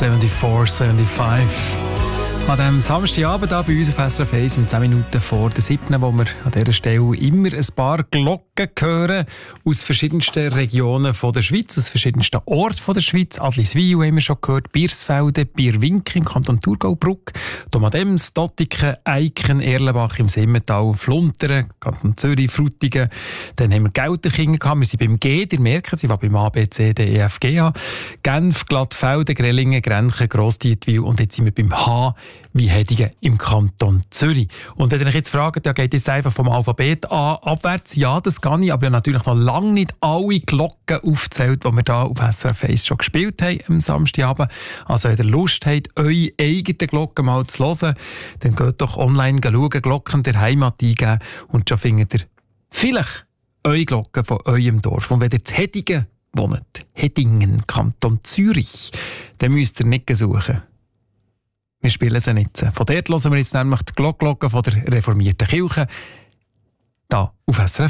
74, 75. An diesem Samstagabend hier bei uns auf SRF 1 um 10 Minuten vor der 7., wo wir an dieser Stelle immer ein paar Glocken hören aus verschiedensten Regionen von der Schweiz, aus verschiedensten Orten von der Schweiz. Adliswil haben wir schon gehört, Biersfelden, Bierwinkel im Kanton Thurgau, Bruck, Domadems, Dottiken, Eiken, Erlenbach im Simmental, Flunteren, Kanton Zürich, Frutigen. Dann haben wir Gelterkingen gehabt, wir sind beim G, ihr merkt, sie war beim A, B, C, D, E, F, G, H, Genf, Glattfelden, Grellingen, Grenchen, Grossdietwil und jetzt sind wir beim H, wie Hedigen im Kanton Zürich. Und wenn ihr euch jetzt fragt, ja, geht jetzt einfach vom Alphabet A abwärts? Ja, das kann ich, aber ich habe natürlich noch lange nicht alle Glocken aufgezählt, die wir hier auf SRF 1 schon gespielt haben am Samstagabend. Also wenn ihr Lust habt, eure eigenen Glocken mal zu hören, dann geht doch online schauen, Glocken der Heimat eingeben und schon findet ihr vielleicht eure Glocken von eurem Dorf. Und wenn ihr zu Hedigen wohnt, Hedingen, Kanton Zürich, dann müsst ihr nicht suchen. Wir spielen sie nicht. Von dort hören wir jetzt nämlich die Glocken von der reformierten Kirche. Da auf SRF